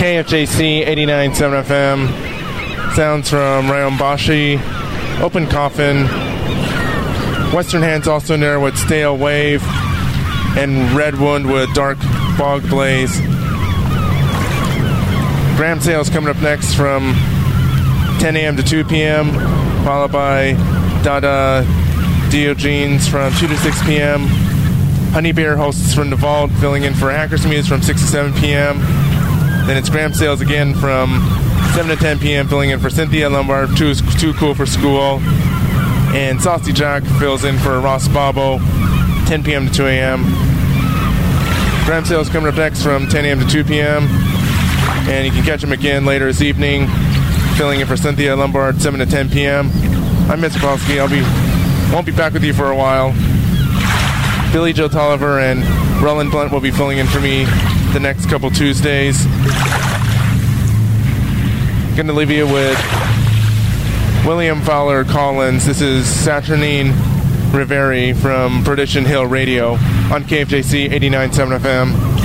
KFJC 89.7 FM. Sounds from Rayombashi, Open Coffin. Western Hands also in there with Stale Wave. And Redwood with Dark Bog Blaze. Graham Sales coming up next from 10 a.m. to 2 p.m. Followed by Dada Diogenes from 2 to 6 p.m. Honey Bear hosts from the Vault, filling in for Hackers Muse from 6 to 7 p.m. Then it's Graham Sales again from 7 to 10 p.m. filling in for Cynthia Lombard, too cool for school. And Saucy Jack fills in for Ross Bobo, 10 p.m. to 2 a.m. Graham Sales coming up next from 10 a.m. to 2 p.m. And you can catch him again later this evening, filling in for Cynthia Lombard, 7 to 10 p.m. I'm Mitch Kowalski. Won't be back with you for a while. Billy Joe Tolliver and Roland Blunt will be filling in for me the next couple Tuesdays. Gonna leave you with William Fowler Collins. This is Saturnine Riveri from Perdition Hill Radio on KFJC 89.7 FM.